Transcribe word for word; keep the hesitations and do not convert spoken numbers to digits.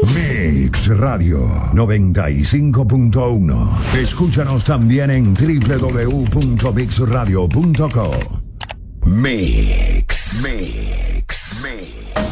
Mix Radio noventa y cinco punto uno. Escúchanos también en doble u doble u doble u punto mix radio punto com. Mix, Mix, Mix.